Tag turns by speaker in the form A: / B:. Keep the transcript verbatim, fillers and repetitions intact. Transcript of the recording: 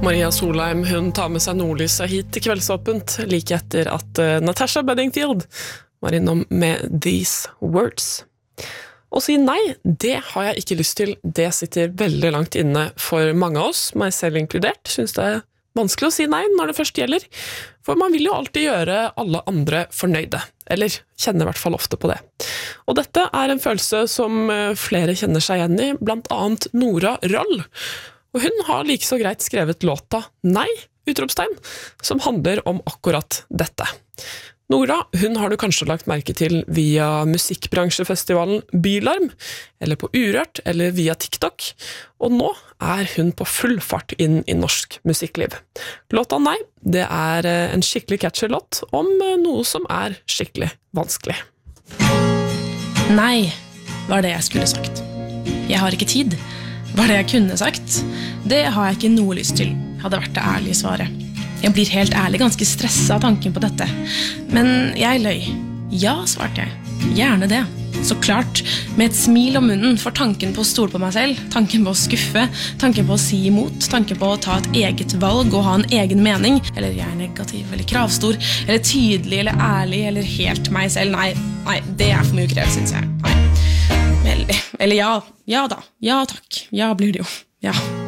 A: Maria Solheim, hun tar med seg nordlyset hit til Kveldsåpent, like etter at uh, Natasha Bedingfield var innom med These Words. Å si nei, det har jeg ikke lyst til. Det sitter veldig langt inne for mange av oss, meg selv inkludert. Synes det er vanskelig å si nei når det først gjelder, for man vil jo alltid gjøre alle andre fornøyde, eller kjenner i hvert fall ofte på det. Og dette er en følelse som flere kjenner seg igjen i, blant annet Nora Roll. Og hun har like så greit skrevet låta Nei, utropstegn, som handler om akkurat dette. Nora, hun har du kanskje lagt merke til via musikkbransjefestivalen Bylarm, eller på Urørt, eller via TikTok, og nå er hun på full fart inn i norsk musikkliv. Låta Nei, det er en skikkelig catchy låt om noe som er skikkelig vanskelig.
B: Nei, var det jeg skulle sagt. Jeg har ikke tid. Var det jeg kunne sagt? Det har jeg ikke noe lyst til, hadde vært det ærlige svaret. Jeg blir helt ærlig ganske stresset av tanken på dette. Men jeg løy. Ja, svarte jeg. Gjerne det. Så klart, med et smil om munnen for tanken på å stole på meg selv, tanken på å skuffe, tanken på å si imot, tanken på å ta et eget valg og ha en egen mening, eller jeg er negativ, eller kravstor, eller tydelig, eller ærlig, eller helt meg selv. Nei, nei, det er for mye ukrevd, synes jeg. Nei. Eller, eller ja, ja da, ja takk, ja blir det jo, ja.